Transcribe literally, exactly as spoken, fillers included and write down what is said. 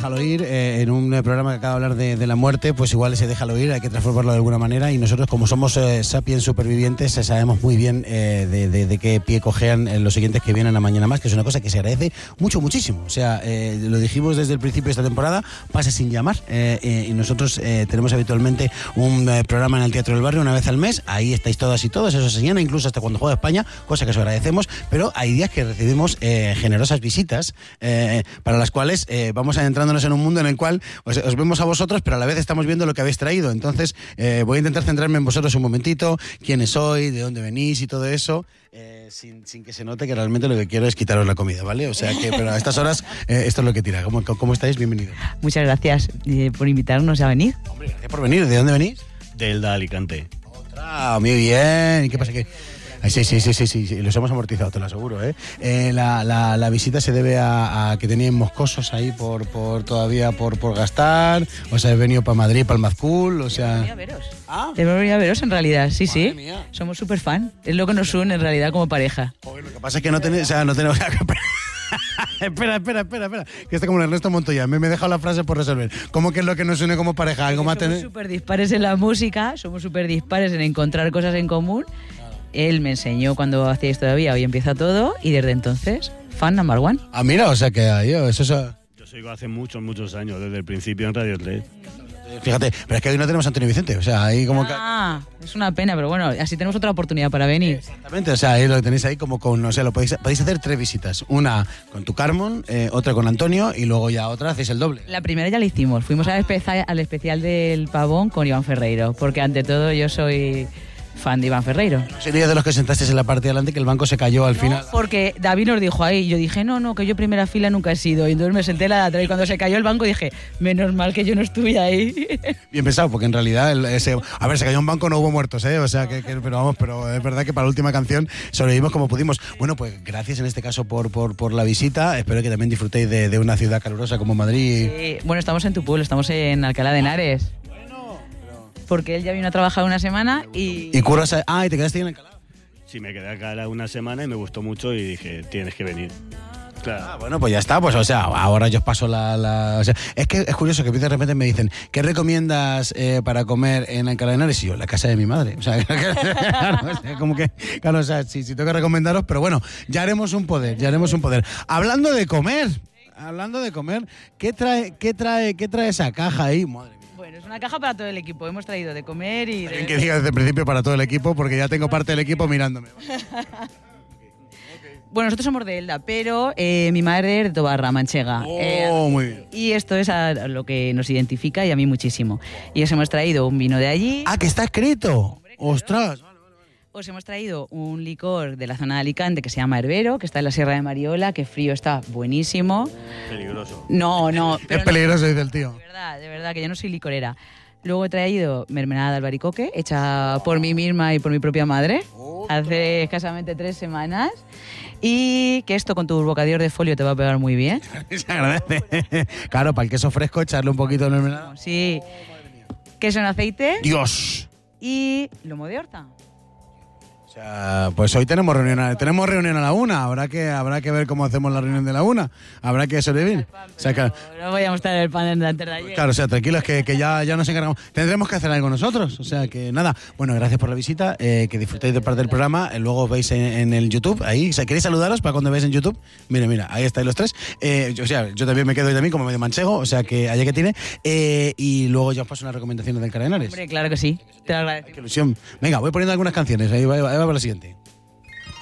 déjalo ir, eh, en un programa que acaba de hablar de, de la muerte, pues igual ese déjalo ir, hay que transformarlo de alguna manera, y nosotros, como somos eh, sapiens supervivientes, eh, sabemos muy bien eh, de, de, de qué pie cojean eh, los siguientes que vienen a Mañana Más, que es una cosa que se agradece mucho, muchísimo. O sea, eh, lo dijimos desde el principio de esta temporada, pasa sin llamar, eh, eh, y nosotros eh, tenemos habitualmente un eh, programa en el Teatro del Barrio una vez al mes, ahí estáis todas y todos, eso se llena incluso hasta cuando juega España, cosa que os agradecemos, pero hay días que recibimos eh, generosas visitas, eh, para las cuales eh, vamos adentrándonos en un mundo en el cual os, os vemos a vosotros, pero a la vez estamos viendo lo que habéis traído. Entonces eh, voy a intentar centrarme en vosotros un momentito, quiénes sois, de dónde venís y todo eso, eh, sin, sin que se note que realmente lo que quiero es quitaros la comida, ¿vale? O sea que, pero a estas horas eh, esto es lo que tira. ¿Cómo, cómo estáis? Bienvenidos. Muchas gracias eh, por invitarnos a venir. Hombre, gracias por venir. ¿De dónde venís? Del de Alicante. Otra, muy bien. ¿Y qué pasa? Que Ay, sí, sí, sí, sí, sí, sí, los hemos amortizado, te lo aseguro, ¿eh? eh la, la, la visita se debe a, a que teníais moscosos ahí por, por todavía por, por gastar, o sea, he venido para Madrid, para el Mazcool, o sea... Hemos venido a veros. ¿Ah? Hemos venido a veros en realidad, sí, Madre sí. Mía. Somos súper fan, es lo que nos une en realidad como pareja. Joder, lo que pasa es que no tenemos... O sea, no tenemos... espera, espera, espera, espera. Que está como el Ernesto Montoya. Me, me he dejado la frase por resolver. ¿Cómo que es lo que nos une como pareja? ¿Algo más somos tener? súper dispares en la música, somos súper dispares en encontrar cosas en común. Él me enseñó cuando hacíais todavía, hoy empieza todo, y desde entonces, fan number one. Ah, mira, o sea que yo, eso es... Yo sigo hace muchos, muchos años, desde el principio en Radio tres. Fíjate, pero es que hoy no tenemos a Antonio Vicente, o sea, ahí como... Ah, que... es una pena, pero bueno, así tenemos otra oportunidad para venir. Exactamente, o sea, ahí lo tenéis ahí como con, o sea, lo podéis, podéis hacer tres visitas, una con tu Carmen, eh, otra con Antonio y luego ya otra hacéis el doble. La primera ya la hicimos, fuimos al especial, al especial del Pavón con Iván Ferreiro, porque ante todo yo soy... fan de Iván Ferreiro. ¿Sería de los que sentasteis en la parte de adelante que el banco se cayó al no, final? Porque David nos dijo ahí, yo dije, no, no, que yo primera fila nunca he sido, y entonces me senté en la de atrás y cuando se cayó el banco dije, menos mal que yo no estuve ahí. Bien pensado, porque en realidad, el, ese, a ver, se cayó un banco, no hubo muertos, ¿eh? O sea, que, que, pero vamos, pero es verdad que para la última canción sobrevivimos como pudimos. Bueno, pues gracias en este caso por, por, por la visita, espero que también disfrutéis de, de una ciudad calurosa como Madrid. Sí, bueno, estamos en tu pueblo, estamos en Alcalá de Henares. Porque él ya vino a trabajar una semana y... ¿Y curras? Ah, ¿y te quedaste en Alcalá? Sí, me quedé acá una semana y me gustó mucho y dije, tienes que venir. Claro. Ah, bueno, pues ya está, pues o sea, ahora yo os paso la... la o sea, es que es curioso que de repente me dicen, ¿qué recomiendas eh, para comer en Alcalá de Henares? Y yo, la casa de mi madre. O sea, claro, o sea, como que, claro, o sea, sí, sí tengo que recomendaros, pero bueno, ya haremos un poder, ya haremos un poder. Hablando de comer, hablando de comer, ¿qué trae, qué trae, qué trae esa caja ahí? Madre mía. Bueno, es una caja para todo el equipo. Hemos traído de comer y... Alguien que diga desde el principio para todo el equipo, porque ya tengo parte del equipo mirándome. Bueno, nosotros somos de Elda, pero eh, mi madre es de Tobarra, Manchega. Oh, eh, muy bien. Y esto es a lo que nos identifica y a mí muchísimo. Y os hemos traído un vino de allí. Ah, que está escrito. Hombre, claro. ¡Ostras! Os hemos traído un licor de la zona de Alicante que se llama Herbero, que está en la Sierra de Mariola, que frío está buenísimo. Peligroso. No, no. Es peligroso, dice el tío. De verdad, de verdad, que yo no soy licorera. Luego he traído mermelada de albaricoque, hecha por mí misma y por mi propia madre, oh, hace escasamente tres semanas. Y que esto con tu bocadillo de folio te va a pegar muy bien. Se agradece. Claro, para el queso fresco, echarle un poquito de mermelada. Sí. Oh, queso en aceite. ¡Dios! Y lomo de horta. O sea, pues hoy tenemos reunión a, tenemos reunión a la una, habrá que habrá que ver cómo hacemos la reunión de la una, habrá que sobrevivir. Pan, o sea, que, no voy a mostrar el pan de antes de ayer. Claro, o sea, tranquilos que, que ya, ya nos encargamos. Tendremos que hacer algo nosotros, o sea que nada. Bueno, gracias por la visita, eh, que disfrutéis de parte del programa, eh, luego os veis en, en el YouTube, ahí, o sea, ¿queréis saludaros para cuando veáis en YouTube? Mira, mira, ahí estáis los tres. Eh, o sea, yo también me quedo hoy también como medio manchego, o sea que allá que tiene. Eh, y luego ya os paso unas recomendaciones del Alcalá de Henares. Hombre, claro que sí, te lo agradezco. Qué ilusión. Venga, voy poniendo algunas canciones, ahí va, ahí va para la siguiente.